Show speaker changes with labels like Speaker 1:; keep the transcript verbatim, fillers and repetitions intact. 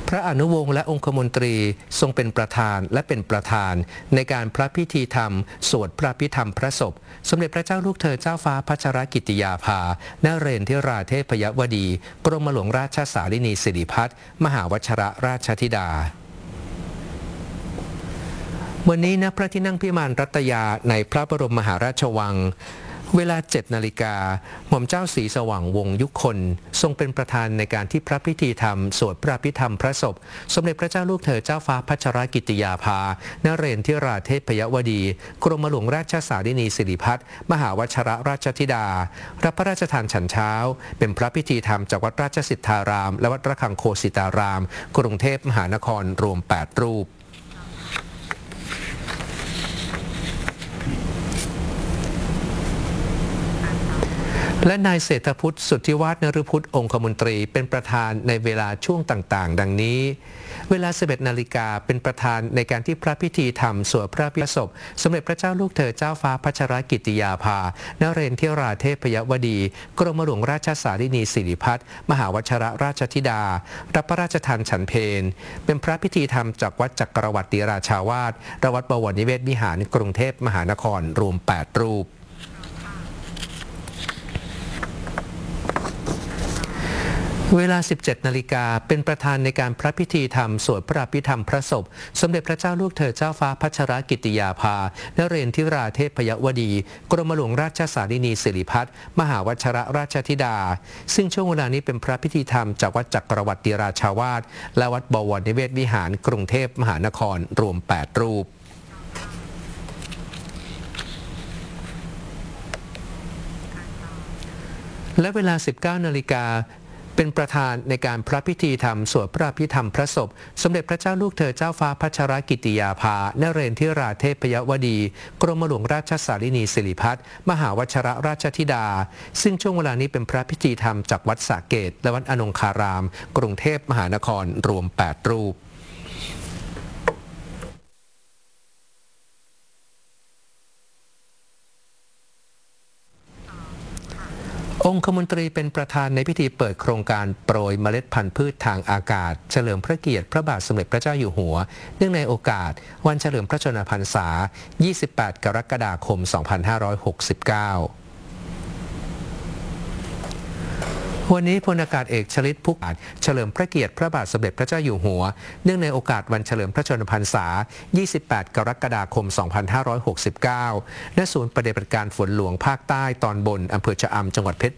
Speaker 1: พระอนุวงศ์และองคมนตรีทรงเป็นประธานและเป็นประธานในการพระพิธีธรรมสวดพระพิธรรมพระศพสมเด็จพระเจ้าลูกเธอเจ้าฟ้าพัชรกิติยาภานเรนทิราเทพยวดีกรมหลวงราชสารินีสิริพัฒน์มหาวชรราชธิดาวันนี้ณพระที่นั่งพิมานรัตยาในพระบรมมหาราชวังเวลาเจ็ดนาฬิกาหม่อมเจ้าศรีสว่างวงศ์ยุคลทรงเป็นประธานในการที่พระพิธีธรรมสวดพระพิธรรมพระศพสมเด็จพระเจ้าลูกเธอเจ้าฟ้าพัชรกิติยาภานเรนทิราเทพยวดีกรมหลวงราชสารินีสิริพัฒน์มหาวชรราชธิดารับพระราชทานฉันเช้าเป็นพระพิธีธรรมจากวัดราชสิทธารามและวัดระฆังโคสิตารามกรุงเทพมหานครรวมแปดรูปและนายเศรษฐพุทธสุทธิวาฒนฤพุทธองคมนตรีเป็นประธานในเวลาช่วงต่างๆดังนี้เวลาสิบเอ็ดนาฬิกาเป็นประธานในการที่พระพิธีธรรมสวดพระพิธรรมศพสมเด็จพระเจ้าลูกเธอเจ้าฟ้าพัชรกิติยาภานเรนทิราเทพยวดีกรมหลวงราชสารินีสิริพัฒน์มหาวชรราชธิดารับพระราชทานฉันเพลเป็นพระพิธีธรรมจากวัดจักรวรรดิราชาวาสและวัดบวรนิเวศวิหารกรุงเทพมหานครรวมแปดรูปเวลา สิบเจ็ดนาฬิกาเป็นประธานในการพระพิธีธรรมสวดพระพิธรรมพระศพสมเด็จพระเจ้าลูกเธอเจ้าฟ้าพัชรกิติยาภานเรนทิราเทพยวดีกรมหลวงราชสารินีสิริพัฒน์มหาวชรราชธิดาซึ่งช่วงเวลานี้เป็นพระพิธีธรรมจากวัดจักรวรรดิราชาวาสและวัดบวรนิเวศวิหารกรุงเทพมหานครรวมแปดรูปและเวลา สิบเก้านาฬิกาเป็นประธานในการพระพิธีธรรมสวดพระพิธรรมพระศพสมเด็จพระเจ้าลูกเธอเจ้าฟ้าพัชรกิติยาภานเรนทิราเทพยวดีกรมหลวงราชสารินีสิริพัฒน์มหาวชรราชธิดาซึ่งช่วงเวลานี้เป็นพระพิธีธรรมจากวัดสระเกษและวัดอนงคารามกรุงเทพมหานครรวมแปดรูปองคมนตรีเป็นประธานในพิธีเปิดโครงการโปรยเมล็ดพันธุ์พืชทางอากาศเฉลิมพระเกียรติพระบาทสมเด็จพระเจ้าอยู่หัวเนื่องในโอกาสวันเฉลิมพระชนมพรรษา ยี่สิบแปด กรกฎาคม สองพันห้าร้อยหกสิบเก้าวันนี้พลอากาศเอกชลิตพุกอาจเฉลิมพระเกียรติพระบาทสมเด็จพระเจ้าอยู่หัวเนื่องในโอกาสวันเฉลิมพระชนมพรรษา ยี่สิบแปด กรกฎาคม สองพันห้าร้อยหกสิบเก้า ณ ศูนย์ปฏิบัติการฝนหลวงภาคใต้ตอนบนอำเภอชะอำจังหวัดเพชร